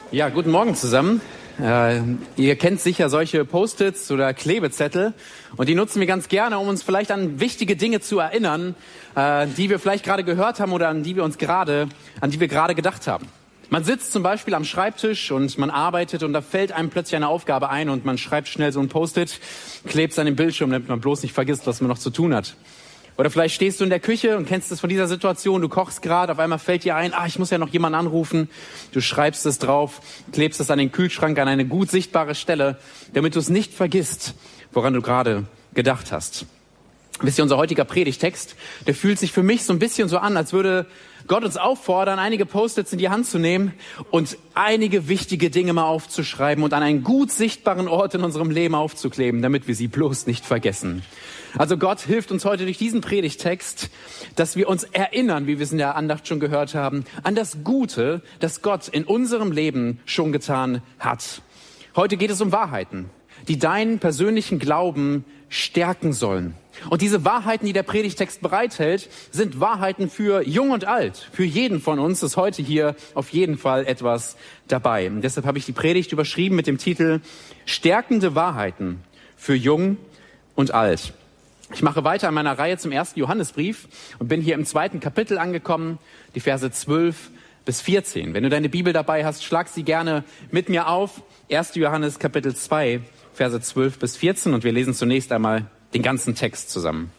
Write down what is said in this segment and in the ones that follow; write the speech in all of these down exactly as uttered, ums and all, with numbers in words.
Ja, guten Morgen zusammen. Äh, ihr kennt sicher solche Post-its oder Klebezettel und die nutzen wir ganz gerne, um uns vielleicht an wichtige Dinge zu erinnern, äh, die wir vielleicht gerade gehört haben oder an die wir uns gerade, an die wir gerade gedacht haben. Man sitzt zum Beispiel am Schreibtisch und man arbeitet und da fällt einem plötzlich eine Aufgabe ein und man schreibt schnell so ein Post-it, klebt es an den Bildschirm, damit man bloß nicht vergisst, was man noch zu tun hat. Oder vielleicht stehst du in der Küche und kennst es von dieser Situation, du kochst gerade, auf einmal fällt dir ein, ah, ich muss ja noch jemanden anrufen. Du schreibst es drauf, klebst es an den Kühlschrank an eine gut sichtbare Stelle, damit du es nicht vergisst, woran du gerade gedacht hast. Wisst ihr, unser heutiger Predigtext, der fühlt sich für mich so ein bisschen so an, als würde Gott uns auffordern, einige Post-its in die Hand zu nehmen und einige wichtige Dinge mal aufzuschreiben und an einen gut sichtbaren Ort in unserem Leben aufzukleben, damit wir sie bloß nicht vergessen. Also Gott hilft uns heute durch diesen Predigtext, dass wir uns erinnern, wie wir es in der Andacht schon gehört haben, an das Gute, das Gott in unserem Leben schon getan hat. Heute geht es um Wahrheiten, die deinen persönlichen Glauben stärken sollen. Und diese Wahrheiten, die der Predigtext bereithält, sind Wahrheiten für Jung und Alt. Für jeden von uns ist heute hier auf jeden Fall etwas dabei. Und deshalb habe ich die Predigt überschrieben mit dem Titel Stärkende Wahrheiten für Jung und Alt. Ich mache weiter in meiner Reihe zum ersten Johannesbrief und bin hier im zweiten Kapitel angekommen, die Verse zwölf bis vierzehn. Wenn du deine Bibel dabei hast, schlag sie gerne mit mir auf. erster Johannes Kapitel zwei, Verse zwölf bis vierzehn und wir lesen zunächst einmal den ganzen Text zusammen.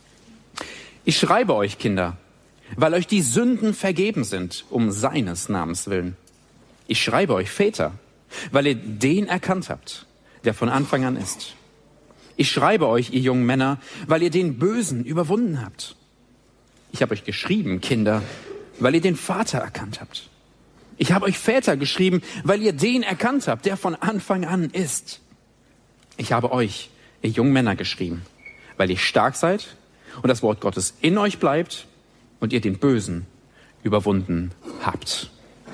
Ich schreibe euch, Kinder, weil euch die Sünden vergeben sind, um seines Namens willen. Ich schreibe euch, Väter, weil ihr den erkannt habt, der von Anfang an ist. Ich schreibe euch, ihr jungen Männer, weil ihr den Bösen überwunden habt. Ich habe euch geschrieben, Kinder, weil ihr den Vater erkannt habt. Ich habe euch Väter geschrieben, weil ihr den erkannt habt, der von Anfang an ist. Ich habe euch, ihr jungen Männer, geschrieben, weil ihr stark seid und das Wort Gottes in euch bleibt und ihr den Bösen überwunden habt.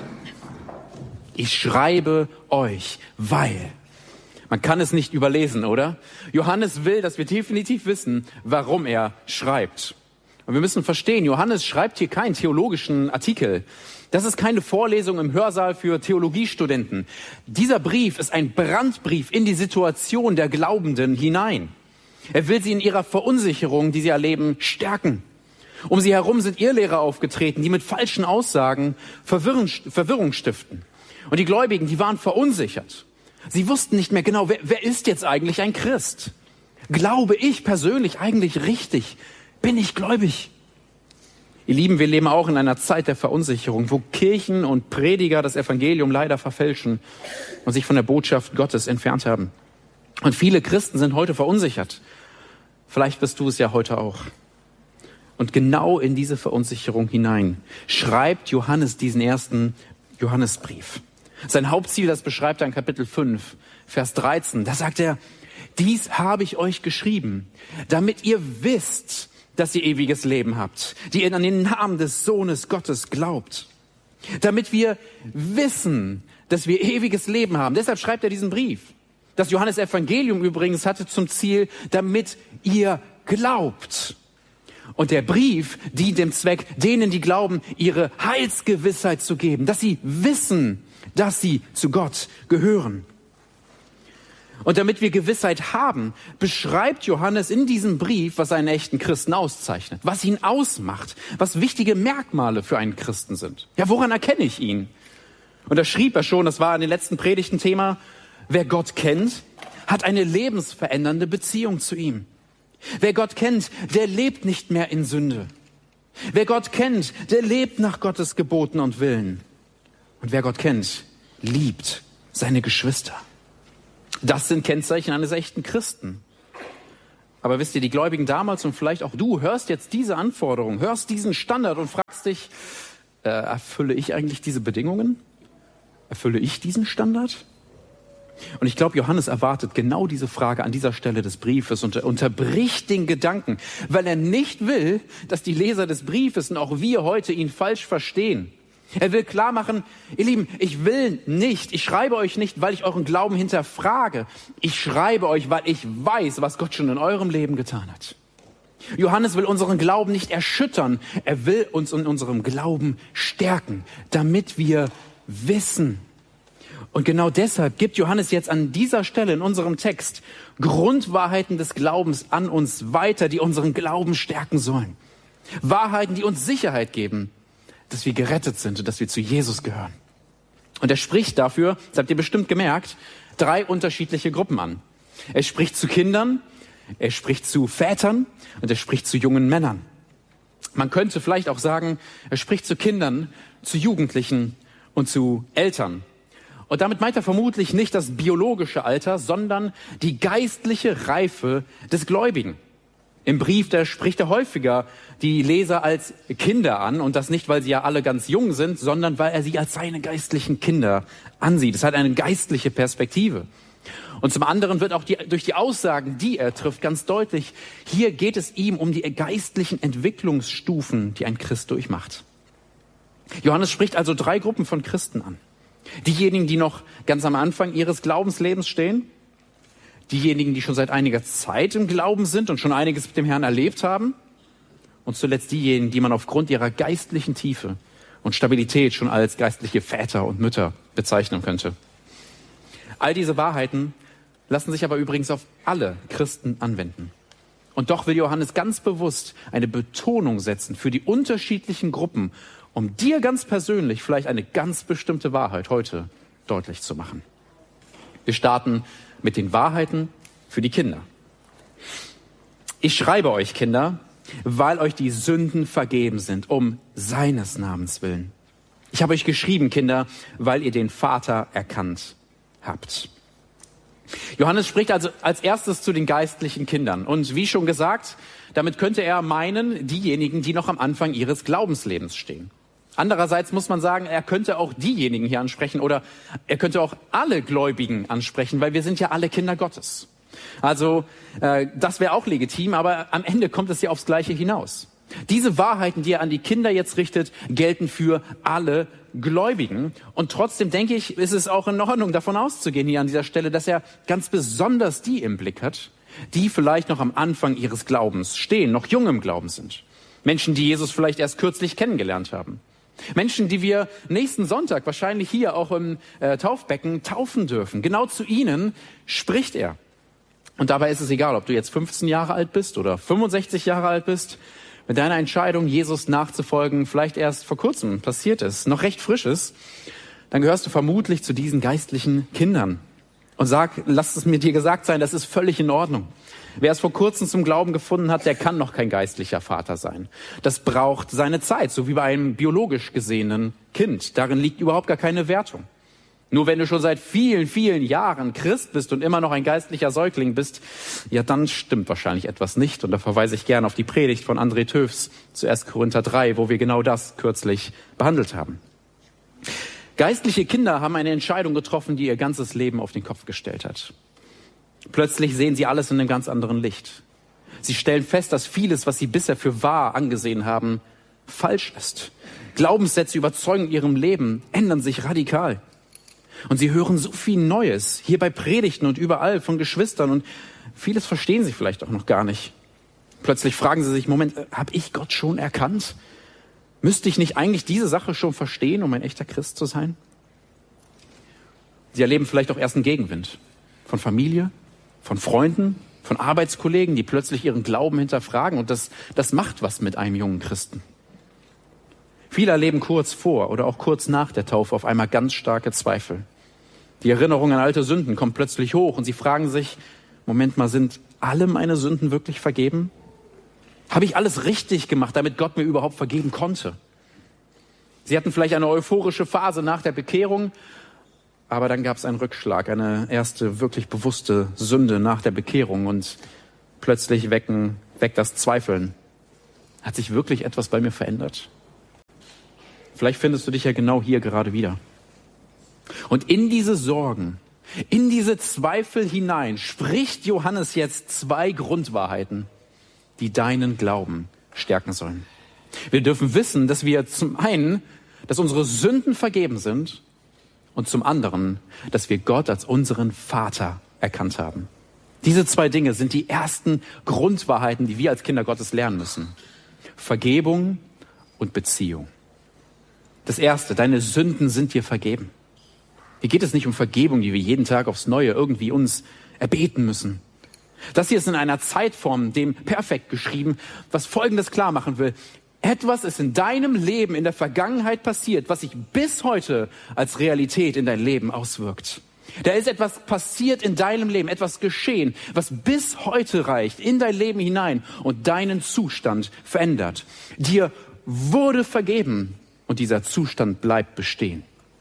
Ich schreibe euch, weil... Man kann es nicht überlesen, oder? Johannes will, dass wir definitiv wissen, warum er schreibt. Und wir müssen verstehen, Johannes schreibt hier keinen theologischen Artikel. Das ist keine Vorlesung im Hörsaal für Theologiestudenten. Dieser Brief ist ein Brandbrief in die Situation der Glaubenden hinein. Er will sie in ihrer Verunsicherung, die sie erleben, stärken. Um sie herum sind Irrlehrer aufgetreten, die mit falschen Aussagen Verwirrung, Verwirrung stiften. Und die Gläubigen, die waren verunsichert. Sie wussten nicht mehr genau, wer, wer ist jetzt eigentlich ein Christ? Glaube ich persönlich eigentlich richtig? Bin ich gläubig? Ihr Lieben, wir leben auch in einer Zeit der Verunsicherung, wo Kirchen und Prediger das Evangelium leider verfälschen und sich von der Botschaft Gottes entfernt haben. Und viele Christen sind heute verunsichert. Vielleicht bist du es ja heute auch. Und genau in diese Verunsicherung hinein schreibt Johannes diesen ersten Johannesbrief. Sein Hauptziel, das beschreibt er in Kapitel fünf, Vers dreizehn. Da sagt er, dies habe ich euch geschrieben, damit ihr wisst, dass ihr ewiges Leben habt, die ihr an den Namen des Sohnes Gottes glaubt. Damit wir wissen, dass wir ewiges Leben haben. Deshalb schreibt er diesen Brief. Das Johannes-Evangelium übrigens hatte zum Ziel, damit ihr glaubt. Und der Brief dient dem Zweck, denen, die glauben, ihre Heilsgewissheit zu geben, dass sie wissen, dass sie zu Gott gehören. Und damit wir Gewissheit haben, beschreibt Johannes in diesem Brief, was einen echten Christen auszeichnet, was ihn ausmacht, was wichtige Merkmale für einen Christen sind. Ja, woran erkenne ich ihn? Und da schrieb er schon, das war in den letzten Predigten Thema, wer Gott kennt, hat eine lebensverändernde Beziehung zu ihm. Wer Gott kennt, der lebt nicht mehr in Sünde. Wer Gott kennt, der lebt nach Gottes Geboten und Willen. Und wer Gott kennt, liebt seine Geschwister. Das sind Kennzeichen eines echten Christen. Aber wisst ihr, die Gläubigen damals und vielleicht auch du hörst jetzt diese Anforderung, hörst diesen Standard und fragst dich, äh, erfülle ich eigentlich diese Bedingungen? Erfülle ich diesen Standard? Und ich glaube, Johannes erwartet genau diese Frage an dieser Stelle des Briefes und er unterbricht den Gedanken, weil er nicht will, dass die Leser des Briefes und auch wir heute ihn falsch verstehen. Er will klar machen, ihr Lieben, ich will nicht, ich schreibe euch nicht, weil ich euren Glauben hinterfrage. Ich schreibe euch, weil ich weiß, was Gott schon in eurem Leben getan hat. Johannes will unseren Glauben nicht erschüttern. Er will uns in unserem Glauben stärken, damit wir wissen. Und genau deshalb gibt Johannes jetzt an dieser Stelle in unserem Text Grundwahrheiten des Glaubens an uns weiter, die unseren Glauben stärken sollen. Wahrheiten, die uns Sicherheit geben, dass wir gerettet sind und dass wir zu Jesus gehören. Und er spricht dafür, das habt ihr bestimmt gemerkt, drei unterschiedliche Gruppen an. Er spricht zu Kindern, er spricht zu Vätern und er spricht zu jungen Männern. Man könnte vielleicht auch sagen, er spricht zu Kindern, zu Jugendlichen und zu Eltern. Und damit meint er vermutlich nicht das biologische Alter, sondern die geistliche Reife des Gläubigen. Im Brief, da spricht er häufiger die Leser als Kinder an. Und das nicht, weil sie ja alle ganz jung sind, sondern weil er sie als seine geistlichen Kinder ansieht. Es hat eine geistliche Perspektive. Und zum anderen wird auch die, durch die Aussagen, die er trifft, ganz deutlich, hier geht es ihm um die geistlichen Entwicklungsstufen, die ein Christ durchmacht. Johannes spricht also drei Gruppen von Christen an. Diejenigen, die noch ganz am Anfang ihres Glaubenslebens stehen, diejenigen, die schon seit einiger Zeit im Glauben sind und schon einiges mit dem Herrn erlebt haben und zuletzt diejenigen, die man aufgrund ihrer geistlichen Tiefe und Stabilität schon als geistliche Väter und Mütter bezeichnen könnte. All diese Wahrheiten lassen sich aber übrigens auf alle Christen anwenden. Und doch will Johannes ganz bewusst eine Betonung setzen für die unterschiedlichen Gruppen, um dir ganz persönlich vielleicht eine ganz bestimmte Wahrheit heute deutlich zu machen. Wir starten mit den Wahrheiten für die Kinder. Ich schreibe euch, Kinder, weil euch die Sünden vergeben sind, um seines Namens willen. Ich habe euch geschrieben, Kinder, weil ihr den Vater erkannt habt. Johannes spricht also als erstes zu den geistlichen Kindern. Und wie schon gesagt, damit könnte er meinen, diejenigen, die noch am Anfang ihres Glaubenslebens stehen. Andererseits muss man sagen, er könnte auch diejenigen hier ansprechen oder er könnte auch alle Gläubigen ansprechen, weil wir sind ja alle Kinder Gottes. Also äh, das wäre auch legitim, aber am Ende kommt es ja aufs Gleiche hinaus. Diese Wahrheiten, die er an die Kinder jetzt richtet, gelten für alle Gläubigen. Und trotzdem denke ich, ist es auch in Ordnung, davon auszugehen hier an dieser Stelle, dass er ganz besonders die im Blick hat, die vielleicht noch am Anfang ihres Glaubens stehen, noch jung im Glauben sind. Menschen, die Jesus vielleicht erst kürzlich kennengelernt haben. Menschen, die wir nächsten Sonntag wahrscheinlich hier auch im äh, Taufbecken taufen dürfen. Genau zu ihnen spricht er. Und dabei ist es egal, ob du jetzt fünfzehn Jahre alt bist oder fünfundsechzig Jahre alt bist. Mit deiner Entscheidung, Jesus nachzufolgen, vielleicht erst vor kurzem passiert ist, noch recht frisch ist, dann gehörst du vermutlich zu diesen geistlichen Kindern. Und sag, lass es mir dir gesagt sein, das ist völlig in Ordnung. Wer es vor kurzem zum Glauben gefunden hat, der kann noch kein geistlicher Vater sein. Das braucht seine Zeit, so wie bei einem biologisch gesehenen Kind. Darin liegt überhaupt gar keine Wertung. Nur wenn du schon seit vielen, vielen Jahren Christ bist und immer noch ein geistlicher Säugling bist, ja, dann stimmt wahrscheinlich etwas nicht. Und da verweise ich gerne auf die Predigt von André Töfs zu erster Korinther drei, wo wir genau das kürzlich behandelt haben. Geistliche Kinder haben eine Entscheidung getroffen, die ihr ganzes Leben auf den Kopf gestellt hat. Plötzlich sehen sie alles in einem ganz anderen Licht. Sie stellen fest, dass vieles, was sie bisher für wahr angesehen haben, falsch ist. Glaubenssätze, Überzeugungen in ihrem Leben ändern sich radikal. Und sie hören so viel Neues, hier bei Predigten und überall von Geschwistern. Und vieles verstehen sie vielleicht auch noch gar nicht. Plötzlich fragen sie sich, Moment, habe ich Gott schon erkannt? Müsste ich nicht eigentlich diese Sache schon verstehen, um ein echter Christ zu sein? Sie erleben vielleicht auch erst einen Gegenwind von Familie, von Freunden, von Arbeitskollegen, die plötzlich ihren Glauben hinterfragen. Und das, das macht was mit einem jungen Christen. Viele erleben kurz vor oder auch kurz nach der Taufe auf einmal ganz starke Zweifel. Die Erinnerung an alte Sünden kommt plötzlich hoch und sie fragen sich, Moment mal, sind alle meine Sünden wirklich vergeben? Habe ich alles richtig gemacht, damit Gott mir überhaupt vergeben konnte? Sie hatten vielleicht eine euphorische Phase nach der Bekehrung, aber dann gab es einen Rückschlag, eine erste wirklich bewusste Sünde nach der Bekehrung und plötzlich wecken, weckt das Zweifeln. Hat sich wirklich etwas bei mir verändert? Vielleicht findest du dich ja genau hier gerade wieder. Und in diese Sorgen, in diese Zweifel hinein spricht Johannes jetzt zwei Grundwahrheiten, die deinen Glauben stärken sollen. Wir dürfen wissen, dass wir zum einen, dass unsere Sünden vergeben sind und zum anderen, dass wir Gott als unseren Vater erkannt haben. Diese zwei Dinge sind die ersten Grundwahrheiten, die wir als Kinder Gottes lernen müssen. Vergebung und Beziehung. Das Erste, deine Sünden sind dir vergeben. Hier geht es nicht um Vergebung, die wir jeden Tag aufs Neue irgendwie uns erbeten müssen. Das hier ist in einer Zeitform, dem perfekt geschrieben, was Folgendes klar machen will. Etwas ist in deinem Leben in der Vergangenheit passiert, was sich bis heute als Realität in dein Leben auswirkt. Da ist etwas passiert in deinem Leben, etwas geschehen, was bis heute reicht in dein Leben hinein und deinen Zustand verändert. Dir wurde vergeben und dieser Zustand bleibt bestehen.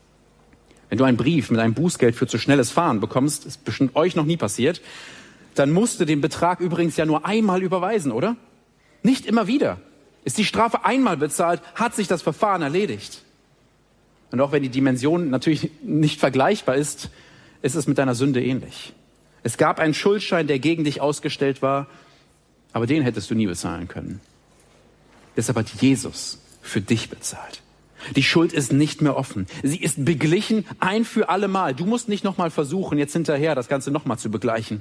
Wenn du einen Brief mit einem Bußgeld für zu schnelles Fahren bekommst, ist bestimmt euch noch nie passiert, dann musst du den Betrag übrigens ja nur einmal überweisen, oder? Nicht immer wieder. Ist die Strafe einmal bezahlt, hat sich das Verfahren erledigt. Und auch wenn die Dimension natürlich nicht vergleichbar ist, ist es mit deiner Sünde ähnlich. Es gab einen Schuldschein, der gegen dich ausgestellt war, aber den hättest du nie bezahlen können. Deshalb hat Jesus für dich bezahlt. Die Schuld ist nicht mehr offen. Sie ist beglichen ein für alle Mal. Du musst nicht nochmal versuchen, jetzt hinterher das Ganze nochmal zu begleichen.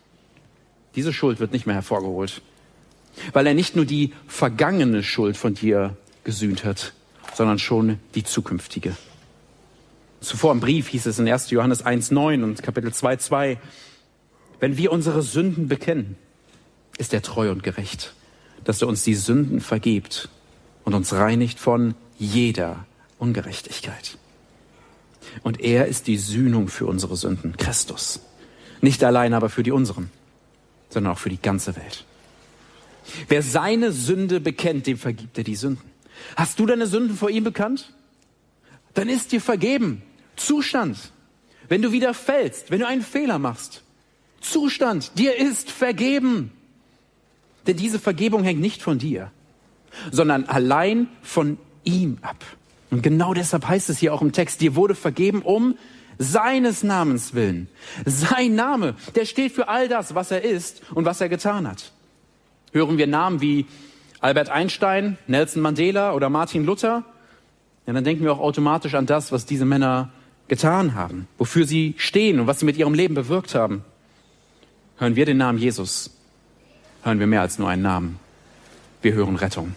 Diese Schuld wird nicht mehr hervorgeholt, weil er nicht nur die vergangene Schuld von dir gesühnt hat, sondern schon die zukünftige. Zuvor im Brief hieß es in erster Johannes eins neun und Kapitel zwei zwei, wenn wir unsere Sünden bekennen, ist er treu und gerecht, dass er uns die Sünden vergibt und uns reinigt von jeder Ungerechtigkeit. Und er ist die Sühnung für unsere Sünden, Christus. Nicht allein aber für die unseren, sondern auch für die ganze Welt. Wer seine Sünde bekennt, dem vergibt er die Sünden. Hast du deine Sünden vor ihm bekannt? Dann ist dir vergeben. Zustand. Wenn du wieder fällst, wenn du einen Fehler machst. Zustand. Dir ist vergeben. Denn diese Vergebung hängt nicht von dir, sondern allein von ihm ab. Und genau deshalb heißt es hier auch im Text, dir wurde vergeben um seines Namens willen. Sein Name, der steht für all das, was er ist und was er getan hat. Hören wir Namen wie Albert Einstein, Nelson Mandela oder Martin Luther, ja, dann denken wir auch automatisch an das, was diese Männer getan haben, wofür sie stehen und was sie mit ihrem Leben bewirkt haben. Hören wir den Namen Jesus, hören wir mehr als nur einen Namen. Wir hören Rettung.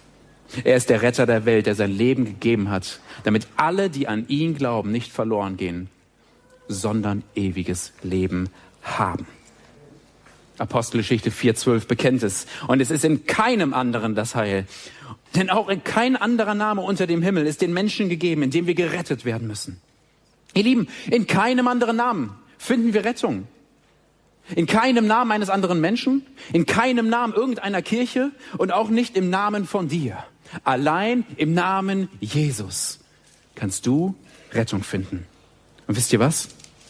Er ist der Retter der Welt, der sein Leben gegeben hat, damit alle, die an ihn glauben, nicht verloren gehen, sondern ewiges Leben haben. Apostelgeschichte vier zwölf bekennt es. Und es ist in keinem anderen das Heil. Denn auch in kein anderer Name unter dem Himmel ist den Menschen gegeben, in dem wir gerettet werden müssen. Ihr Lieben, in keinem anderen Namen finden wir Rettung. In keinem Namen eines anderen Menschen, in keinem Namen irgendeiner Kirche und auch nicht im Namen von dir. Allein im Namen Jesus kannst du Rettung finden. Und wisst ihr was?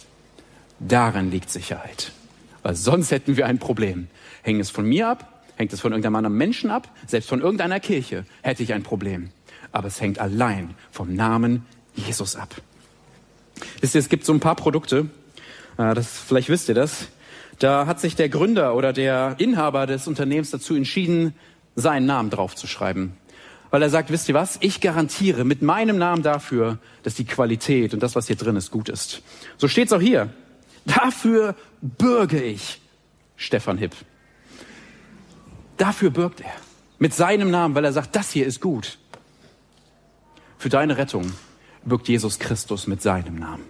Darin liegt Sicherheit. Weil sonst hätten wir ein Problem. Hängt es von mir ab? Hängt es von irgendeinem anderen Menschen ab? Selbst von irgendeiner Kirche hätte ich ein Problem. Aber es hängt allein vom Namen Jesus ab. Wisst ihr, es gibt so ein paar Produkte, das, vielleicht wisst ihr das, da hat sich der Gründer oder der Inhaber des Unternehmens dazu entschieden, seinen Namen draufzuschreiben. Weil er sagt, wisst ihr was, ich garantiere mit meinem Namen dafür, dass die Qualität und das, was hier drin ist, gut ist. So steht es auch hier. Dafür bürge ich, Stefan Hipp. Dafür bürgt er. Mit seinem Namen, weil er sagt, das hier ist gut. Für deine Rettung bürgt Jesus Christus mit seinem Namen.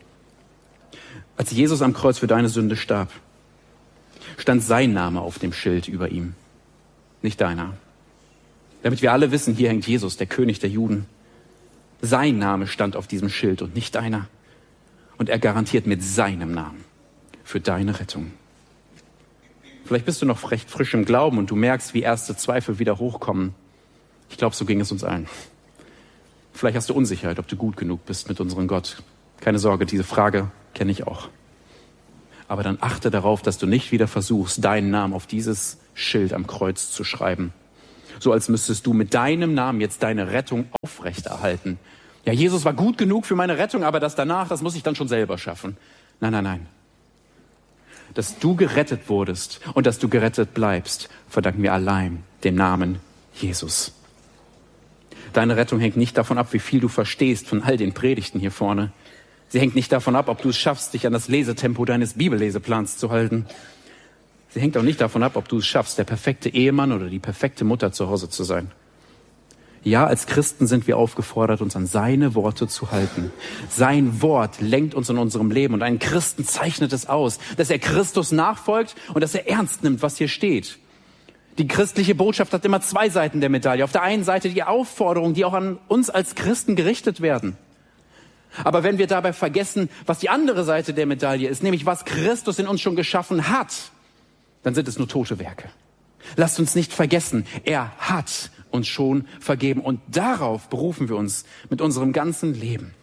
Als Jesus am Kreuz für deine Sünde starb, stand sein Name auf dem Schild über ihm, nicht deiner. Damit wir alle wissen, hier hängt Jesus, der König der Juden. Sein Name stand auf diesem Schild und nicht deiner. Und er garantiert mit seinem Namen für deine Rettung. Vielleicht bist du noch recht frisch im Glauben und du merkst, wie erste Zweifel wieder hochkommen. Ich glaube, so ging es uns allen. Vielleicht hast du Unsicherheit, ob du gut genug bist mit unserem Gott. Keine Sorge, diese Frage kenne ich auch. Aber dann achte darauf, dass du nicht wieder versuchst, deinen Namen auf dieses Schild am Kreuz zu schreiben. So als müsstest du mit deinem Namen jetzt deine Rettung aufrechterhalten. Ja, Jesus war gut genug für meine Rettung, aber das danach, das muss ich dann schon selber schaffen. Nein, nein, nein. Dass du gerettet wurdest und dass du gerettet bleibst, verdanken wir allein dem Namen Jesus. Deine Rettung hängt nicht davon ab, wie viel du verstehst von all den Predigten hier vorne. Sie hängt nicht davon ab, ob du es schaffst, dich an das Lesetempo deines Bibelleseplans zu halten. Sie hängt auch nicht davon ab, ob du es schaffst, der perfekte Ehemann oder die perfekte Mutter zu Hause zu sein. Ja, als Christen sind wir aufgefordert, uns an seine Worte zu halten. Sein Wort lenkt uns in unserem Leben und ein Christen zeichnet es aus, dass er Christus nachfolgt und dass er ernst nimmt, was hier steht. Die christliche Botschaft hat immer zwei Seiten der Medaille. Auf der einen Seite die Aufforderungen, die auch an uns als Christen gerichtet werden. Aber wenn wir dabei vergessen, was die andere Seite der Medaille ist, nämlich was Christus in uns schon geschaffen hat, dann sind es nur tote Werke. Lasst uns nicht vergessen, er hat uns schon vergeben und darauf berufen wir uns mit unserem ganzen Leben.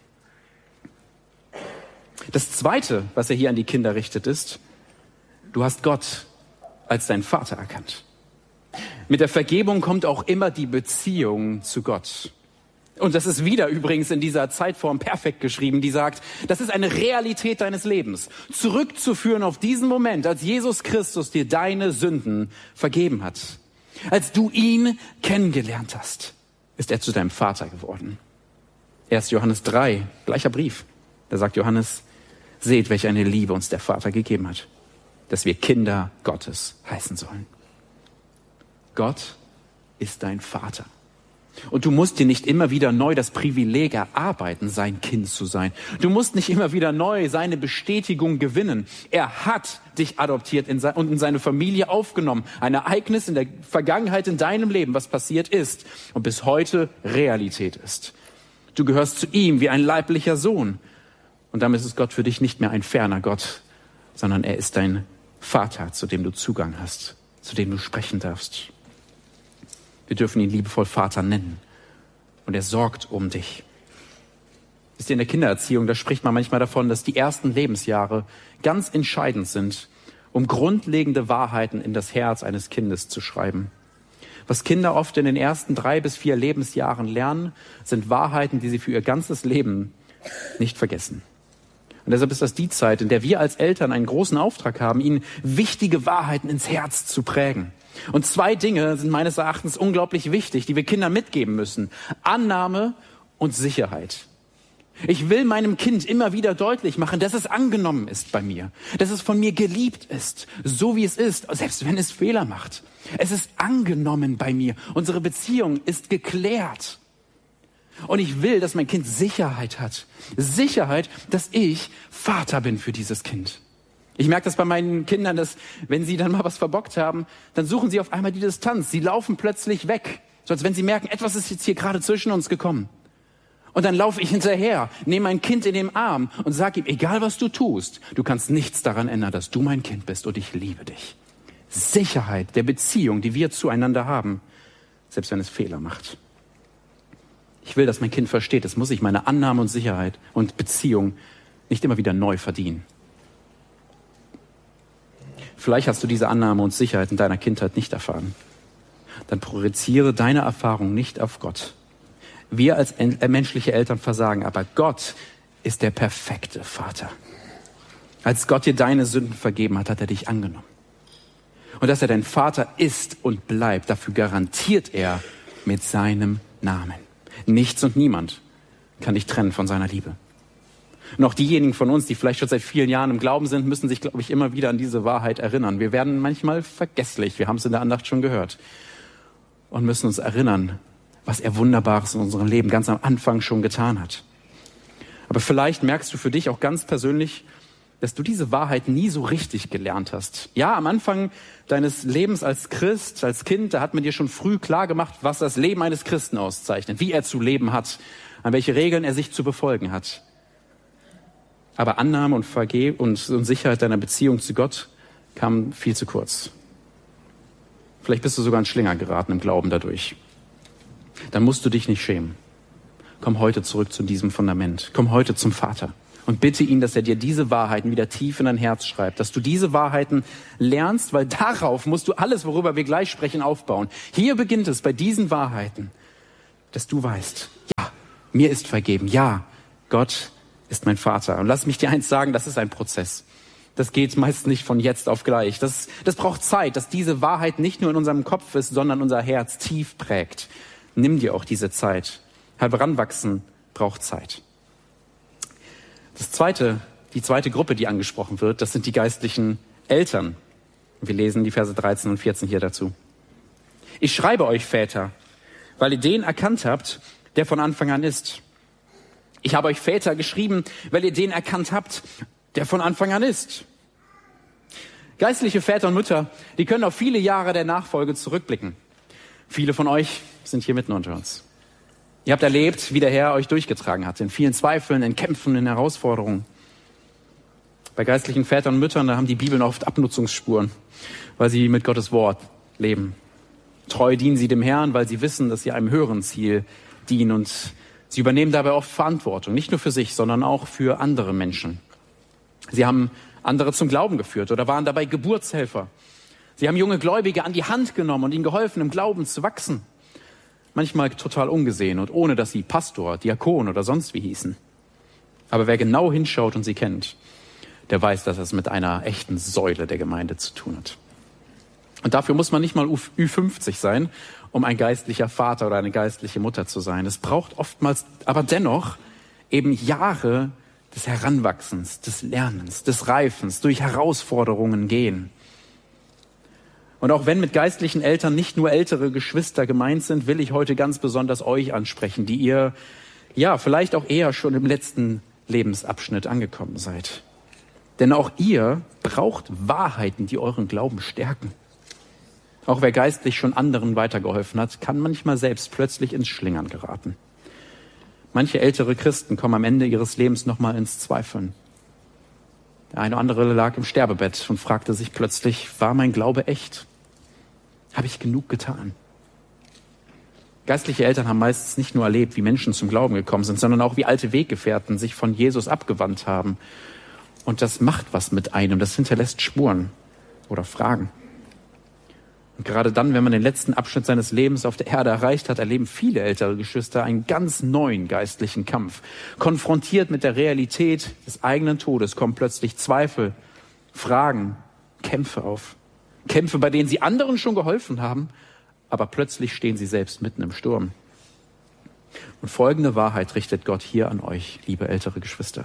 Das Zweite, was er hier an die Kinder richtet, ist, du hast Gott als deinen Vater erkannt. Mit der Vergebung kommt auch immer die Beziehung zu Gott. Und das ist wieder übrigens in dieser Zeitform perfekt geschrieben, die sagt, das ist eine Realität deines Lebens. Zurückzuführen auf diesen Moment, als Jesus Christus dir deine Sünden vergeben hat. Als du ihn kennengelernt hast, ist er zu deinem Vater geworden. erster Johannes drei, gleicher Brief. Da sagt Johannes, seht, welche eine Liebe uns der Vater gegeben hat, dass wir Kinder Gottes heißen sollen. Gott ist dein Vater. Und du musst dir nicht immer wieder neu das Privileg erarbeiten, sein Kind zu sein. Du musst nicht immer wieder neu seine Bestätigung gewinnen. Er hat dich adoptiert in se- und in seine Familie aufgenommen. Ein Ereignis in der Vergangenheit in deinem Leben, was passiert ist und bis heute Realität ist. Du gehörst zu ihm wie ein leiblicher Sohn. Und damit ist Gott für dich nicht mehr ein ferner Gott, sondern er ist dein Vater, zu dem du Zugang hast, zu dem du sprechen darfst. Wir dürfen ihn liebevoll Vater nennen. Und er sorgt um dich. Wisst ihr, in der Kindererziehung, da spricht man manchmal davon, dass die ersten Lebensjahre ganz entscheidend sind, um grundlegende Wahrheiten in das Herz eines Kindes zu schreiben. Was Kinder oft in den ersten drei bis vier Lebensjahren lernen, sind Wahrheiten, die sie für ihr ganzes Leben nicht vergessen. Und deshalb ist das die Zeit, in der wir als Eltern einen großen Auftrag haben, ihnen wichtige Wahrheiten ins Herz zu prägen. Und zwei Dinge sind meines Erachtens unglaublich wichtig, die wir Kindern mitgeben müssen. Annahme und Sicherheit. Ich will meinem Kind immer wieder deutlich machen, dass es angenommen ist bei mir, dass es von mir geliebt ist, so wie es ist, selbst wenn es Fehler macht. Es ist angenommen bei mir. Unsere Beziehung ist geklärt. Und ich will, dass mein Kind Sicherheit hat. Sicherheit, dass ich Vater bin für dieses Kind. Ich merke das bei meinen Kindern, dass wenn sie dann mal was verbockt haben, dann suchen sie auf einmal die Distanz. Sie laufen plötzlich weg, so als wenn sie merken, etwas ist jetzt hier gerade zwischen uns gekommen. Und dann laufe ich hinterher, nehme mein Kind in den Arm und sage ihm, egal was du tust, du kannst nichts daran ändern, dass du mein Kind bist und ich liebe dich. Sicherheit der Beziehung, die wir zueinander haben, selbst wenn es Fehler macht. Ich will, dass mein Kind versteht, es muss sich meine Annahme und Sicherheit und Beziehung nicht immer wieder neu verdienen. Vielleicht hast du diese Annahme und Sicherheit in deiner Kindheit nicht erfahren. Dann projiziere deine Erfahrung nicht auf Gott. Wir als menschliche Eltern versagen, aber Gott ist der perfekte Vater. Als Gott dir deine Sünden vergeben hat, hat er dich angenommen. Und dass er dein Vater ist und bleibt, dafür garantiert er mit seinem Namen. Nichts und niemand kann dich trennen von seiner Liebe. Und auch diejenigen von uns, die vielleicht schon seit vielen Jahren im Glauben sind, müssen sich, glaube ich, immer wieder an diese Wahrheit erinnern. Wir werden manchmal vergesslich, wir haben es in der Andacht schon gehört. Und müssen uns erinnern, was er Wunderbares in unserem Leben ganz am Anfang schon getan hat. Aber vielleicht merkst du für dich auch ganz persönlich, dass du diese Wahrheit nie so richtig gelernt hast. Ja, am Anfang deines Lebens als Christ, als Kind, da hat man dir schon früh klar gemacht, was das Leben eines Christen auszeichnet, wie er zu leben hat, an welche Regeln er sich zu befolgen hat. Aber Annahme und Verge- und, und Sicherheit deiner Beziehung zu Gott kam viel zu kurz. Vielleicht bist du sogar in Schlinger geraten im Glauben dadurch. Dann musst du dich nicht schämen. Komm heute zurück zu diesem Fundament. Komm heute zum Vater und bitte ihn, dass er dir diese Wahrheiten wieder tief in dein Herz schreibt, dass du diese Wahrheiten lernst, weil darauf musst du alles, worüber wir gleich sprechen, aufbauen. Hier beginnt es bei diesen Wahrheiten, dass du weißt, ja, mir ist vergeben, ja, Gott ist mein Vater. Und lass mich dir eins sagen, das ist ein Prozess. Das geht meist nicht von jetzt auf gleich. Das, das braucht Zeit, dass diese Wahrheit nicht nur in unserem Kopf ist, sondern unser Herz tief prägt. Nimm dir auch diese Zeit. Heranwachsen braucht Zeit. Das zweite, die zweite Gruppe, die angesprochen wird, das sind die geistlichen Eltern. Wir lesen die Verse dreizehn und vierzehn hier dazu. Ich schreibe euch, Väter, weil ihr den erkannt habt, der von Anfang an ist. Ich habe euch Väter geschrieben, weil ihr den erkannt habt, der von Anfang an ist. Geistliche Väter und Mütter, die können auf viele Jahre der Nachfolge zurückblicken. Viele von euch sind hier mitten unter uns. Ihr habt erlebt, wie der Herr euch durchgetragen hat, in vielen Zweifeln, in Kämpfen, in Herausforderungen. Bei geistlichen Vätern und Müttern, da haben die Bibeln oft Abnutzungsspuren, weil sie mit Gottes Wort leben. Treu dienen sie dem Herrn, weil sie wissen, dass sie einem höheren Ziel dienen, und sie übernehmen dabei oft Verantwortung, nicht nur für sich, sondern auch für andere Menschen. Sie haben andere zum Glauben geführt oder waren dabei Geburtshelfer. Sie haben junge Gläubige an die Hand genommen und ihnen geholfen, im Glauben zu wachsen. Manchmal total ungesehen und ohne, dass sie Pastor, Diakon oder sonst wie hießen. Aber wer genau hinschaut und sie kennt, der weiß, dass es mit einer echten Säule der Gemeinde zu tun hat. Und dafür muss man nicht mal Ü fünfzig sein, um ein geistlicher Vater oder eine geistliche Mutter zu sein. Es braucht oftmals aber dennoch eben Jahre des Heranwachsens, des Lernens, des Reifens, durch Herausforderungen gehen. Und auch wenn mit geistlichen Eltern nicht nur ältere Geschwister gemeint sind, will ich heute ganz besonders euch ansprechen, die ihr ja vielleicht auch eher schon im letzten Lebensabschnitt angekommen seid. Denn auch ihr braucht Wahrheiten, die euren Glauben stärken. Auch wer geistlich schon anderen weitergeholfen hat, kann manchmal selbst plötzlich ins Schlingern geraten. Manche ältere Christen kommen am Ende ihres Lebens nochmal ins Zweifeln. Der eine oder andere lag im Sterbebett und fragte sich plötzlich, war mein Glaube echt? Habe ich genug getan? Geistliche Eltern haben meistens nicht nur erlebt, wie Menschen zum Glauben gekommen sind, sondern auch, wie alte Weggefährten sich von Jesus abgewandt haben. Und das macht was mit einem, das hinterlässt Spuren oder Fragen. Und gerade dann, wenn man den letzten Abschnitt seines Lebens auf der Erde erreicht hat, erleben viele ältere Geschwister einen ganz neuen geistlichen Kampf. Konfrontiert mit der Realität des eigenen Todes kommen plötzlich Zweifel, Fragen, Kämpfe auf. Kämpfe, bei denen sie anderen schon geholfen haben, aber plötzlich stehen sie selbst mitten im Sturm. Und folgende Wahrheit richtet Gott hier an euch, liebe ältere Geschwister.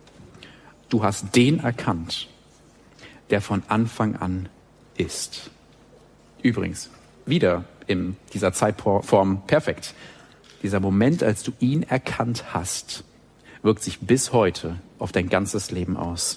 Du hast den erkannt, der von Anfang an ist. Übrigens, wieder in dieser Zeitform perfekt. Dieser Moment, als du ihn erkannt hast, wirkt sich bis heute auf dein ganzes Leben aus.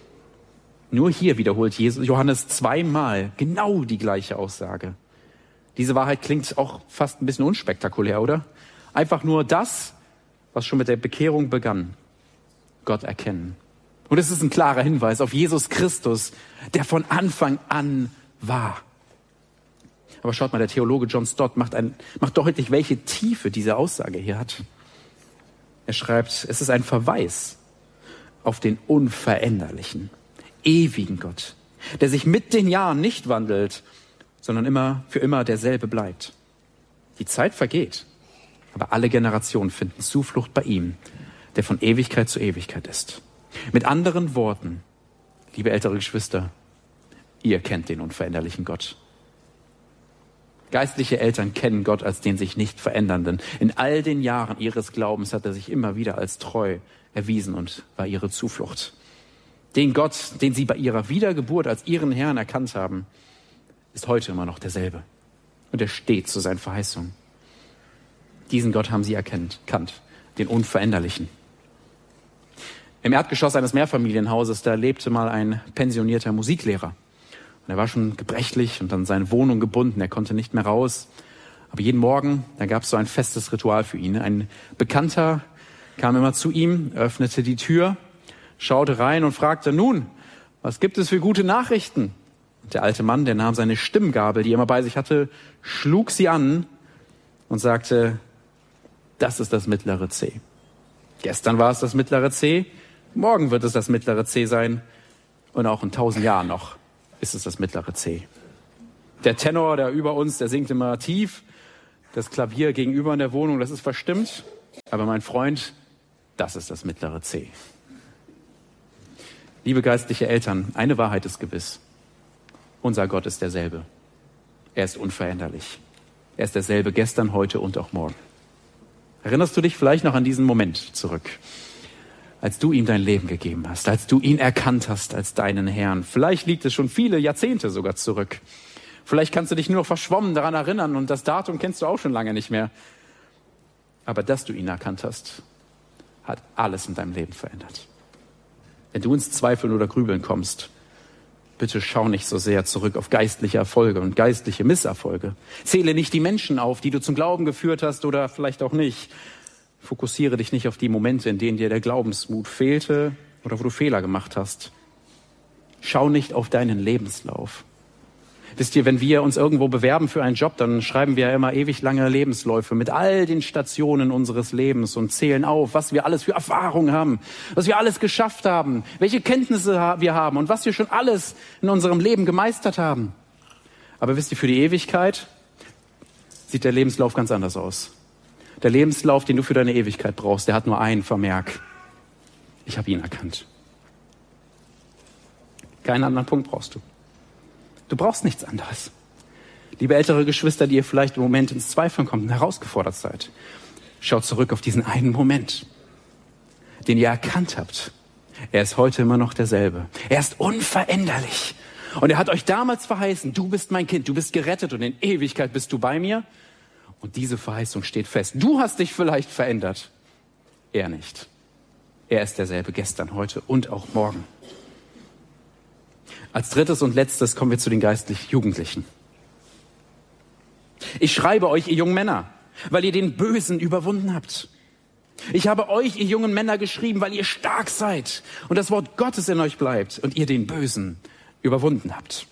Nur hier wiederholt Jesus, Johannes zweimal genau die gleiche Aussage. Diese Wahrheit klingt auch fast ein bisschen unspektakulär, oder? Einfach nur das, was schon mit der Bekehrung begann. Gott erkennen. Und es ist ein klarer Hinweis auf Jesus Christus, der von Anfang an war. Aber schaut mal, der Theologe John Stott macht, ein, macht deutlich, welche Tiefe diese Aussage hier hat. Er schreibt, es ist ein Verweis auf den unveränderlichen, ewigen Gott, der sich mit den Jahren nicht wandelt, sondern immer für immer derselbe bleibt. Die Zeit vergeht, aber alle Generationen finden Zuflucht bei ihm, der von Ewigkeit zu Ewigkeit ist. Mit anderen Worten, liebe ältere Geschwister, ihr kennt den unveränderlichen Gott. Geistliche Eltern kennen Gott als den sich nicht verändernden. In all den Jahren ihres Glaubens hat er sich immer wieder als treu erwiesen und war ihre Zuflucht. Den Gott, den sie bei ihrer Wiedergeburt als ihren Herrn erkannt haben, ist heute immer noch derselbe. Und er steht zu seinen Verheißungen. Diesen Gott haben sie erkannt, kannt, den Unveränderlichen. Im Erdgeschoss eines Mehrfamilienhauses, da lebte mal ein pensionierter Musiklehrer. Und er war schon gebrechlich und an seine Wohnung gebunden. Er konnte nicht mehr raus. Aber jeden Morgen, da gab es so ein festes Ritual für ihn. Ein Bekannter kam immer zu ihm, öffnete die Tür, schaute rein und fragte, nun, was gibt es für gute Nachrichten? Und der alte Mann, der nahm seine Stimmgabel, die er immer bei sich hatte, schlug sie an und sagte, das ist das mittlere C. Gestern war es das mittlere C, morgen wird es das mittlere C sein und auch in tausend Jahren noch ist es das mittlere C. Der Tenor, der über uns, der singt immer tief. Das Klavier gegenüber in der Wohnung, das ist verstimmt. Aber mein Freund, das ist das mittlere C. Liebe geistliche Eltern, eine Wahrheit ist gewiss. Unser Gott ist derselbe. Er ist unveränderlich. Er ist derselbe gestern, heute und auch morgen. Erinnerst du dich vielleicht noch an diesen Moment zurück, als du ihm dein Leben gegeben hast, als du ihn erkannt hast als deinen Herrn? Vielleicht liegt es schon viele Jahrzehnte sogar zurück, Vielleicht kannst du dich nur noch verschwommen daran erinnern und das Datum kennst du auch schon lange nicht mehr. Aber dass du ihn erkannt hast, hat alles in deinem Leben verändert. Wenn du ins Zweifeln oder Grübeln kommst, bitte schau nicht so sehr zurück auf geistliche Erfolge und geistliche Misserfolge. Zähle nicht die Menschen auf, die du zum Glauben geführt hast oder vielleicht auch nicht. Fokussiere dich nicht auf die Momente, in denen dir der Glaubensmut fehlte oder wo du Fehler gemacht hast. Schau nicht auf deinen Lebenslauf. Wisst ihr, wenn wir uns irgendwo bewerben für einen Job, dann schreiben wir ja immer ewig lange Lebensläufe mit all den Stationen unseres Lebens und zählen auf, was wir alles für Erfahrungen haben, was wir alles geschafft haben, welche Kenntnisse wir haben und was wir schon alles in unserem Leben gemeistert haben. Aber wisst ihr, für die Ewigkeit sieht der Lebenslauf ganz anders aus. Der Lebenslauf, den du für deine Ewigkeit brauchst, der hat nur einen Vermerk. Ich habe ihn erkannt. Keinen anderen Punkt brauchst du. Du brauchst nichts anderes. Liebe ältere Geschwister, die ihr vielleicht im Moment ins Zweifeln kommt und herausgefordert seid, schaut zurück auf diesen einen Moment, den ihr erkannt habt. Er ist heute immer noch derselbe. Er ist unveränderlich. Und er hat euch damals verheißen, du bist mein Kind, du bist gerettet und in Ewigkeit bist du bei mir. Und diese Verheißung steht fest. Du hast dich vielleicht verändert. Er nicht. Er ist derselbe gestern, heute und auch morgen. Als drittes und letztes kommen wir zu den geistlich Jugendlichen. Ich schreibe euch, ihr jungen Männer, weil ihr den Bösen überwunden habt. Ich habe euch, ihr jungen Männer, geschrieben, weil ihr stark seid und das Wort Gottes in euch bleibt und ihr den Bösen überwunden habt.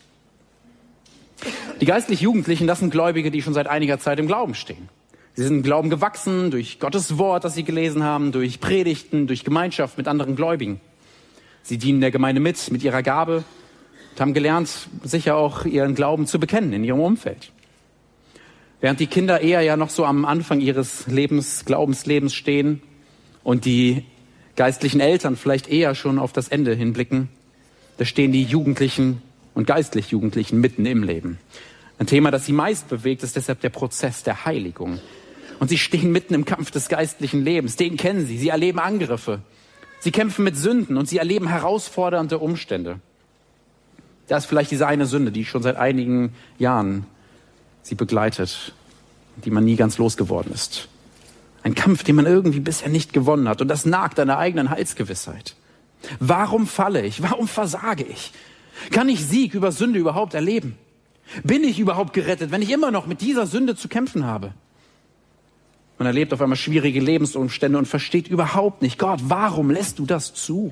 Die geistlich Jugendlichen, das sind Gläubige, die schon seit einiger Zeit im Glauben stehen. Sie sind im Glauben gewachsen durch Gottes Wort, das sie gelesen haben, durch Predigten, durch Gemeinschaft mit anderen Gläubigen. Sie dienen der Gemeinde mit, mit ihrer Gabe und haben gelernt, sicher auch ihren Glauben zu bekennen in ihrem Umfeld. Während die Kinder eher ja noch so am Anfang ihres Lebens, Glaubenslebens stehen und die geistlichen Eltern vielleicht eher schon auf das Ende hinblicken, da stehen die Jugendlichen und geistlich Jugendlichen mitten im Leben. Ein Thema, das sie meist bewegt, ist deshalb der Prozess der Heiligung. Und sie stehen mitten im Kampf des geistlichen Lebens. Den kennen sie. Sie erleben Angriffe. Sie kämpfen mit Sünden und sie erleben herausfordernde Umstände. Da ist vielleicht diese eine Sünde, die schon seit einigen Jahren sie begleitet, die man nie ganz losgeworden ist. Ein Kampf, den man irgendwie bisher nicht gewonnen hat. Und das nagt an der eigenen Heilsgewissheit. Warum falle ich? Warum versage ich? Kann ich Sieg über Sünde überhaupt erleben? Bin ich überhaupt gerettet, wenn ich immer noch mit dieser Sünde zu kämpfen habe? Man erlebt auf einmal schwierige Lebensumstände und versteht überhaupt nicht, Gott, warum lässt du das zu?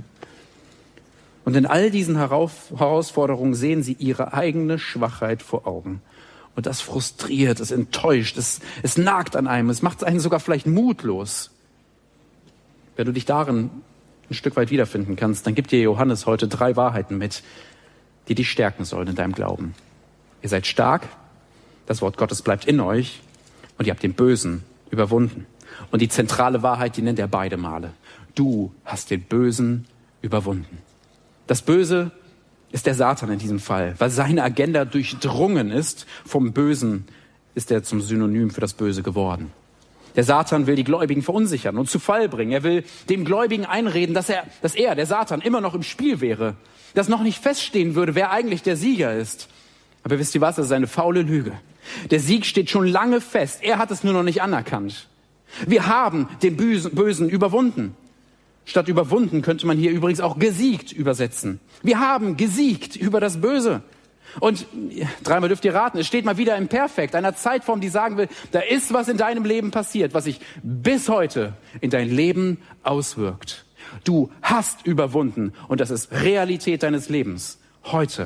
Und in all diesen Herausforderungen sehen sie ihre eigene Schwachheit vor Augen. Und das frustriert, es enttäuscht, es, es nagt an einem, es macht einen sogar vielleicht mutlos. Wenn du dich darin ein Stück weit wiederfinden kannst, dann gibt dir Johannes heute drei Wahrheiten mit, die dich stärken sollen in deinem Glauben. Ihr seid stark, das Wort Gottes bleibt in euch und ihr habt den Bösen überwunden. Und die zentrale Wahrheit, die nennt er beide Male. Du hast den Bösen überwunden. Das Böse ist der Satan in diesem Fall, weil seine Agenda durchdrungen ist. Vom Bösen ist er zum Synonym für das Böse geworden. Der Satan will die Gläubigen verunsichern und zu Fall bringen. Er will dem Gläubigen einreden, dass er, dass er, der Satan, immer noch im Spiel wäre. Dass noch nicht feststehen würde, wer eigentlich der Sieger ist. Aber wisst ihr was? Das ist eine faule Lüge. Der Sieg steht schon lange fest. Er hat es nur noch nicht anerkannt. Wir haben den Bösen überwunden. Statt überwunden könnte man hier übrigens auch gesiegt übersetzen. Wir haben gesiegt über das Böse. Und dreimal dürft ihr raten, es steht mal wieder im Perfekt, einer Zeitform, die sagen will, da ist was in deinem Leben passiert, was sich bis heute in dein Leben auswirkt. Du hast überwunden und das ist Realität deines Lebens. Heute.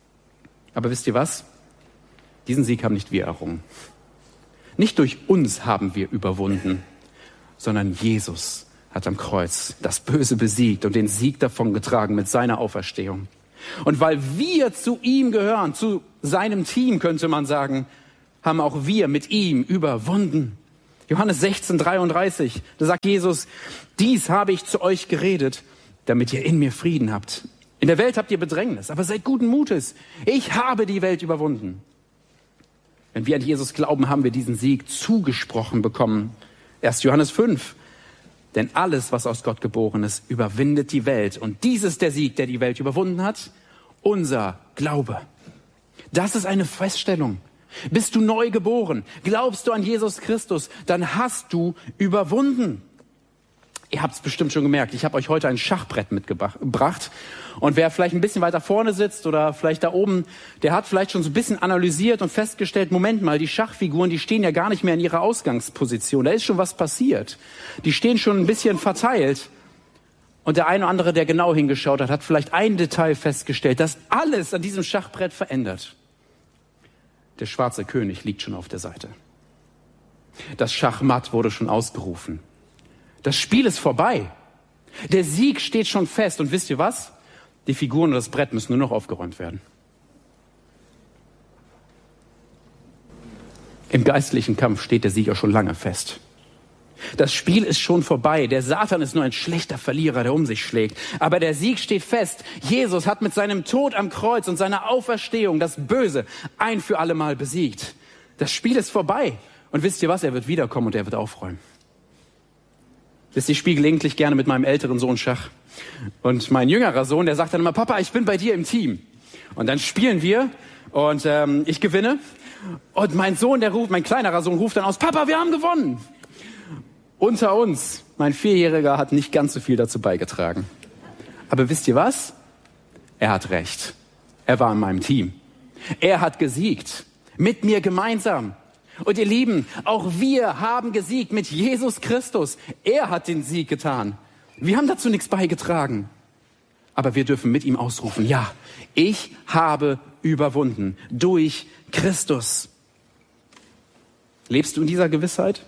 Aber wisst ihr was? Diesen Sieg haben nicht wir errungen. Nicht durch uns haben wir überwunden, sondern Jesus hat am Kreuz das Böse besiegt und den Sieg davongetragen mit seiner Auferstehung. Und weil wir zu ihm gehören, zu seinem Team könnte man sagen, haben auch wir mit ihm überwunden. Johannes sechzehn, dreiunddreißig, da sagt Jesus, dies habe ich zu euch geredet, damit ihr in mir Frieden habt. In der Welt habt ihr Bedrängnis, aber seid guten Mutes. Ich habe die Welt überwunden. Wenn wir an Jesus glauben, haben wir diesen Sieg zugesprochen bekommen. erster Johannes fünf. Denn alles, was aus Gott geboren ist, überwindet die Welt. Und dies ist der Sieg, der die Welt überwunden hat. Unser Glaube. Das ist eine Feststellung. Bist du neu geboren? Glaubst du an Jesus Christus? Dann hast du überwunden. Ihr habt es bestimmt schon gemerkt, ich habe euch heute ein Schachbrett mitgebracht. Und wer vielleicht ein bisschen weiter vorne sitzt oder vielleicht da oben, der hat vielleicht schon so ein bisschen analysiert und festgestellt, Moment mal, die Schachfiguren, die stehen ja gar nicht mehr in ihrer Ausgangsposition. Da ist schon was passiert. Die stehen schon ein bisschen verteilt. Und der eine oder andere, der genau hingeschaut hat, hat vielleicht ein Detail festgestellt, das alles an diesem Schachbrett verändert. Der schwarze König liegt schon auf der Seite. Das Schachmatt wurde schon ausgerufen. Das Spiel ist vorbei. Der Sieg steht schon fest. Und wisst ihr was? Die Figuren und das Brett müssen nur noch aufgeräumt werden. Im geistlichen Kampf steht der Sieger schon lange fest. Das Spiel ist schon vorbei. Der Satan ist nur ein schlechter Verlierer, der um sich schlägt. Aber der Sieg steht fest. Jesus hat mit seinem Tod am Kreuz und seiner Auferstehung das Böse ein für alle Mal besiegt. Das Spiel ist vorbei. Und wisst ihr was? Er wird wiederkommen und er wird aufräumen. Wisst ihr, ich spiele gelegentlich gerne mit meinem älteren Sohn Schach. Und mein jüngerer Sohn, der sagt dann immer, Papa, ich bin bei dir im Team. Und dann spielen wir und ähm, ich gewinne. Und mein Sohn, der ruft, mein kleinerer Sohn ruft dann aus, Papa, wir haben gewonnen. Unter uns, mein Vierjähriger hat nicht ganz so viel dazu beigetragen. Aber wisst ihr was? Er hat recht. Er war in meinem Team. Er hat gesiegt. Mit mir gemeinsam. Und ihr Lieben, auch wir haben gesiegt mit Jesus Christus. Er hat den Sieg getan. Wir haben dazu nichts beigetragen. Aber wir dürfen mit ihm ausrufen, ja, ich habe überwunden durch Christus. Lebst du in dieser Gewissheit?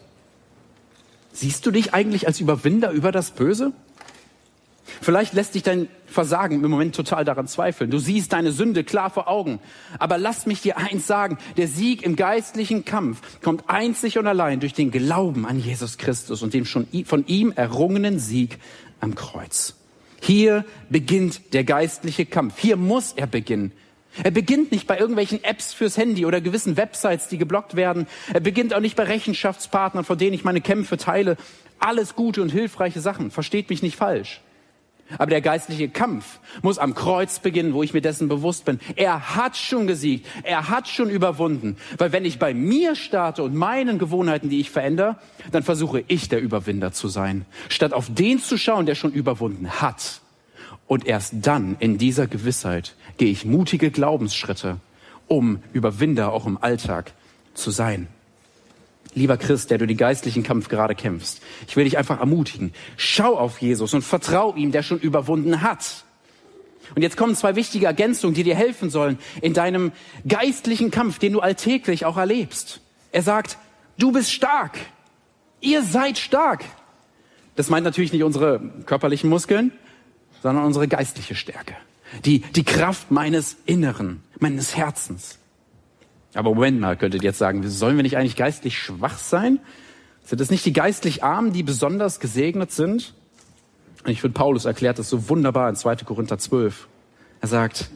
Siehst du dich eigentlich als Überwinder über das Böse? Vielleicht lässt dich dein Versagen im Moment total daran zweifeln. Du siehst deine Sünde klar vor Augen. Aber lass mich dir eins sagen, der Sieg im geistlichen Kampf kommt einzig und allein durch den Glauben an Jesus Christus und den schon von ihm errungenen Sieg am Kreuz. Hier beginnt der geistliche Kampf. Hier muss er beginnen. Er beginnt nicht bei irgendwelchen Apps fürs Handy oder gewissen Websites, die geblockt werden. Er beginnt auch nicht bei Rechenschaftspartnern, von denen ich meine Kämpfe teile. Alles gute und hilfreiche Sachen. Versteht mich nicht falsch. Aber der geistliche Kampf muss am Kreuz beginnen, wo ich mir dessen bewusst bin. Er hat schon gesiegt. Er hat schon überwunden. Weil wenn ich bei mir starte und meinen Gewohnheiten, die ich verändere, dann versuche ich der Überwinder zu sein. Statt auf den zu schauen, der schon überwunden hat. Und erst dann, in dieser Gewissheit, gehe ich mutige Glaubensschritte, um Überwinder auch im Alltag zu sein. Lieber Christ, der du den geistlichen Kampf gerade kämpfst, ich will dich einfach ermutigen. Schau auf Jesus und vertrau ihm, der schon überwunden hat. Und jetzt kommen zwei wichtige Ergänzungen, die dir helfen sollen in deinem geistlichen Kampf, den du alltäglich auch erlebst. Er sagt, du bist stark. Ihr seid stark. Das meint natürlich nicht unsere körperlichen Muskeln, sondern unsere geistliche Stärke. Die, die Kraft meines Inneren, meines Herzens. Aber Moment mal, könntet ihr jetzt sagen, sollen wir nicht eigentlich geistlich schwach sein? Sind es nicht die geistlich Armen, die besonders gesegnet sind? Und ich finde, Paulus erklärt das so wunderbar in zweiter Korinther zwölf. Er sagt,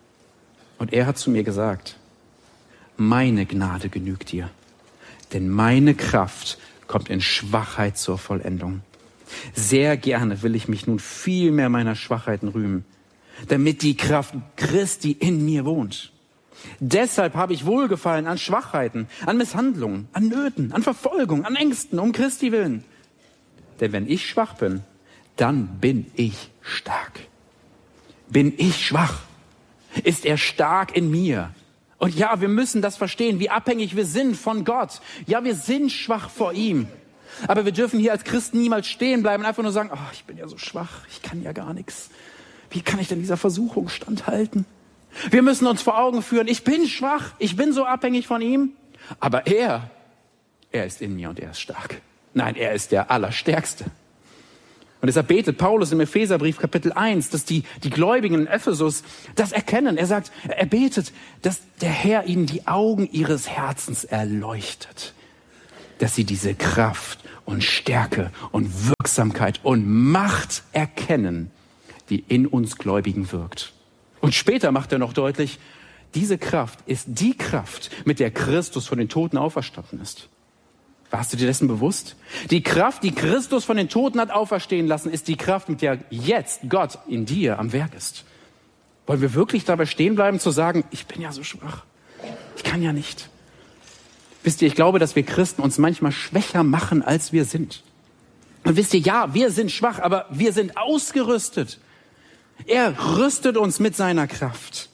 und er hat zu mir gesagt, meine Gnade genügt dir, denn meine Kraft kommt in Schwachheit zur Vollendung. Sehr gerne will ich mich nun viel mehr meiner Schwachheiten rühmen, damit die Kraft Christi in mir wohnt. Deshalb habe ich Wohlgefallen an Schwachheiten, an Misshandlungen, an Nöten, an Verfolgung, an Ängsten, um Christi willen. Denn wenn ich schwach bin, dann bin ich stark. Bin ich schwach, ist er stark in mir. Und ja, wir müssen das verstehen, wie abhängig wir sind von Gott. Ja, wir sind schwach vor ihm. Aber wir dürfen hier als Christen niemals stehen bleiben und einfach nur sagen, oh, ich bin ja so schwach, ich kann ja gar nichts. Wie kann ich denn dieser Versuchung standhalten? Wir müssen uns vor Augen führen, ich bin schwach, ich bin so abhängig von ihm, aber er, er ist in mir und er ist stark. Nein, er ist der Allerstärkste. Und deshalb betet Paulus im Epheserbrief Kapitel eins, dass die, die Gläubigen in Ephesus das erkennen. Er sagt, er betet, dass der Herr ihnen die Augen ihres Herzens erleuchtet, dass sie diese Kraft und Stärke und Wirksamkeit und Macht erkennen, die in uns Gläubigen wirkt. Und später macht er noch deutlich, diese Kraft ist die Kraft, mit der Christus von den Toten auferstanden ist. Warst du dir dessen bewusst? Die Kraft, die Christus von den Toten hat auferstehen lassen, ist die Kraft, mit der jetzt Gott in dir am Werk ist. Wollen wir wirklich dabei stehen bleiben, zu sagen, ich bin ja so schwach, Ich kann ja nicht. Wisst ihr, ich glaube, dass wir Christen uns manchmal schwächer machen, als wir sind. Und wisst ihr, ja, wir sind schwach, aber wir sind ausgerüstet. Er rüstet uns mit seiner Kraft.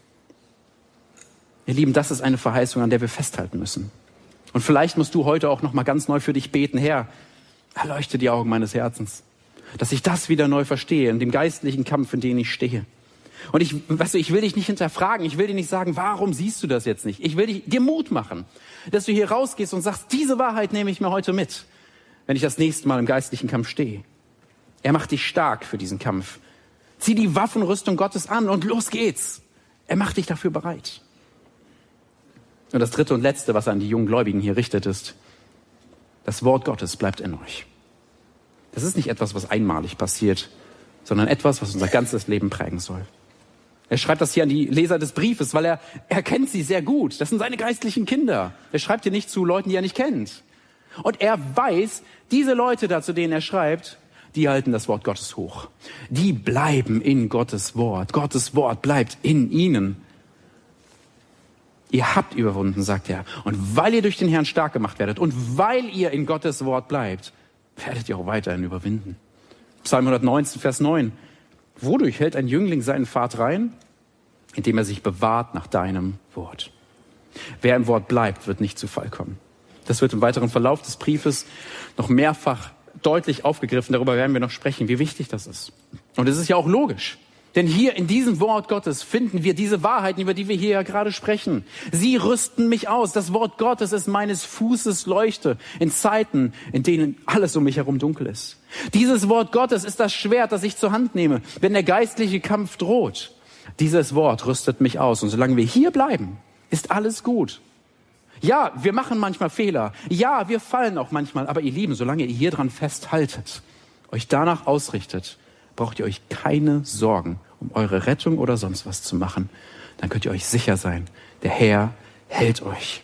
Ihr Lieben, das ist eine Verheißung, an der wir festhalten müssen. Und vielleicht musst du heute auch noch mal ganz neu für dich beten. Herr, erleuchte die Augen meines Herzens, dass ich das wieder neu verstehe, in dem geistlichen Kampf, in dem ich stehe. Und ich, weißt du, ich will dich nicht hinterfragen, ich will dir nicht sagen, warum siehst du das jetzt nicht? Ich will dich, dir Mut machen, dass du hier rausgehst und sagst, diese Wahrheit nehme ich mir heute mit, wenn ich das nächste Mal im geistlichen Kampf stehe. Er macht dich stark für diesen Kampf. Zieh die Waffenrüstung Gottes an und los geht's. Er macht dich dafür bereit. Und das dritte und letzte, was an die jungen Gläubigen hier richtet, ist, das Wort Gottes bleibt in euch. Das ist nicht etwas, was einmalig passiert, sondern etwas, was unser ganzes Leben prägen soll. Er schreibt das hier an die Leser des Briefes, weil er, er kennt sie sehr gut. Das sind seine geistlichen Kinder. Er schreibt hier nicht zu Leuten, die er nicht kennt. Und er weiß, diese Leute da, zu denen er schreibt, die halten das Wort Gottes hoch. Die bleiben in Gottes Wort. Gottes Wort bleibt in ihnen. Ihr habt überwunden, sagt er. Und weil ihr durch den Herrn stark gemacht werdet und weil ihr in Gottes Wort bleibt, werdet ihr auch weiterhin überwinden. Psalm hundertneunzehn, Vers neun. Wodurch hält ein Jüngling seinen Pfad rein? Indem er sich bewahrt nach deinem Wort. Wer im Wort bleibt, wird nicht zu Fall kommen. Das wird im weiteren Verlauf des Briefes noch mehrfach deutlich aufgegriffen. Darüber werden wir noch sprechen, wie wichtig das ist. Und es ist ja auch logisch. Denn hier in diesem Wort Gottes finden wir diese Wahrheiten, über die wir hier ja gerade sprechen. Sie rüsten mich aus. Das Wort Gottes ist meines Fußes Leuchte in Zeiten, in denen alles um mich herum dunkel ist. Dieses Wort Gottes ist das Schwert, das ich zur Hand nehme, wenn der geistliche Kampf droht. Dieses Wort rüstet mich aus. Und solange wir hier bleiben, ist alles gut. Ja, wir machen manchmal Fehler. Ja, wir fallen auch manchmal. Aber ihr Lieben, solange ihr hier dran festhaltet, euch danach ausrichtet, braucht ihr euch keine Sorgen um eure Rettung oder sonst was zu machen. Dann könnt ihr euch sicher sein, der Herr hält euch.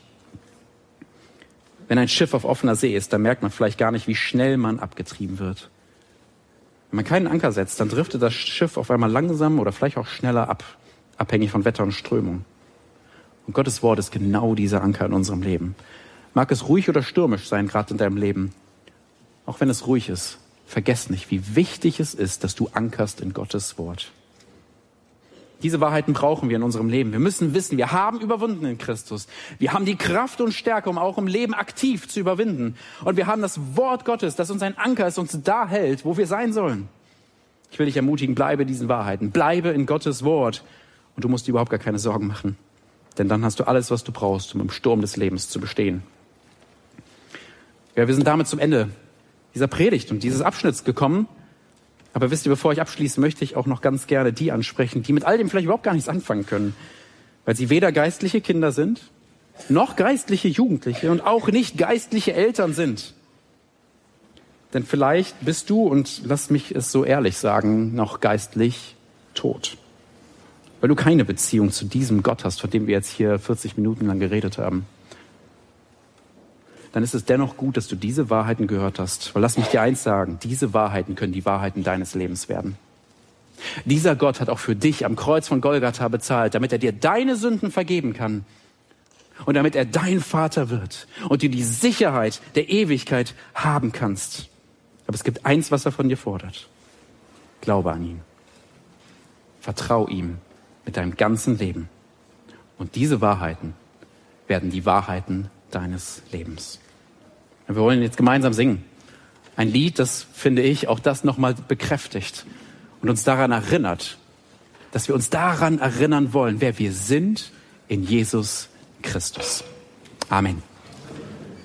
Wenn ein Schiff auf offener See ist, dann merkt man vielleicht gar nicht, wie schnell man abgetrieben wird. Wenn man keinen Anker setzt, dann driftet das Schiff auf einmal langsam oder vielleicht auch schneller ab, abhängig von Wetter und Strömung. Und Gottes Wort ist genau dieser Anker in unserem Leben. Mag es ruhig oder stürmisch sein, gerade in deinem Leben. Auch wenn es ruhig ist, vergesst nicht, wie wichtig es ist, dass du ankerst in Gottes Wort. Diese Wahrheiten brauchen wir in unserem Leben. Wir müssen wissen, wir haben überwunden in Christus. Wir haben die Kraft und Stärke, um auch im Leben aktiv zu überwinden. Und wir haben das Wort Gottes, das uns ein Anker ist, uns da hält, wo wir sein sollen. Ich will dich ermutigen, bleibe diesen Wahrheiten. Bleibe in Gottes Wort. Und du musst dir überhaupt gar keine Sorgen machen. Denn dann hast du alles, was du brauchst, um im Sturm des Lebens zu bestehen. Ja, wir sind damit zum Ende dieser Predigt und dieses Abschnitts gekommen. Aber wisst ihr, bevor ich abschließe, möchte ich auch noch ganz gerne die ansprechen, die mit all dem vielleicht überhaupt gar nichts anfangen können. Weil sie weder geistliche Kinder sind, noch geistliche Jugendliche und auch nicht geistliche Eltern sind. Denn vielleicht bist du, und lass mich es so ehrlich sagen, noch geistlich tot. Weil du keine Beziehung zu diesem Gott hast, von dem wir jetzt hier vierzig Minuten lang geredet haben. Dann ist es dennoch gut, dass du diese Wahrheiten gehört hast. Weil lass mich dir eins sagen, diese Wahrheiten können die Wahrheiten deines Lebens werden. Dieser Gott hat auch für dich am Kreuz von Golgatha bezahlt, damit er dir deine Sünden vergeben kann und damit er dein Vater wird und du die Sicherheit der Ewigkeit haben kannst. Aber es gibt eins, was er von dir fordert. Glaube an ihn. Vertrau ihm mit deinem ganzen Leben. Und diese Wahrheiten werden die Wahrheiten deines Lebens. Wir wollen jetzt gemeinsam singen. Ein Lied, das, finde ich, auch das nochmal bekräftigt und uns daran erinnert, dass wir uns daran erinnern wollen, wer wir sind in Jesus Christus. Amen.